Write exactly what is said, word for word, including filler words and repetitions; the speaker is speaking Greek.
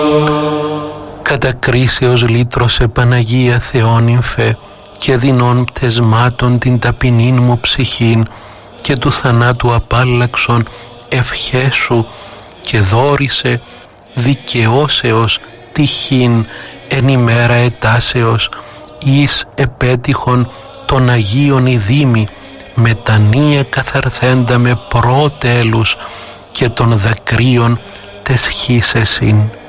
Κατά κρίσεως λύτρωσε Παναγία Θεόνυμφε και δεινών πτεσμάτων την ταπεινήν μου ψυχήν και του θανάτου απάλλαξον ευχέσου και δόρισε δικαιώσεως τυχήν εν ημέρα ετάσεως εις επέτυχον των Αγίων ειδήμη μετανία καθαρθέντα με προτέλους και των δακρύων τεσχίσεσιν.